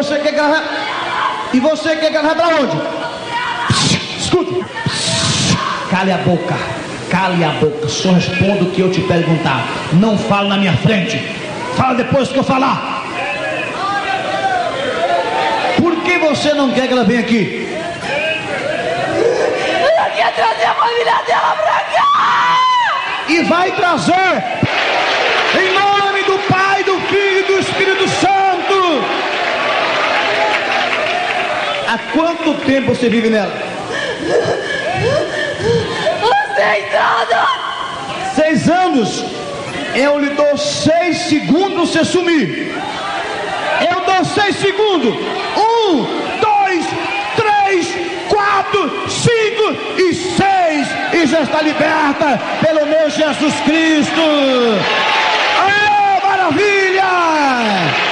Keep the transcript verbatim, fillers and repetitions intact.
você quer que ela... E você quer que ela vai pra onde? Escuta. Cale a boca. Cale a boca. Só responda o que eu te perguntar. Não fala na minha frente. Fala depois que eu falar. Por que você não quer que ela venha aqui? Ela quer trazer a família dela pra cá! E vai trazer! Em nome do Pai, do Filho e do Espírito Santo! Há quanto tempo você vive nela? Seis anos! Seis anos! Eu lhe dou seis segundos você sumir. Eu dou seis segundos. Um, dois, três, quatro, cinco e seis. E já está liberta pelo meu Jesus Cristo. Oh, maravilha!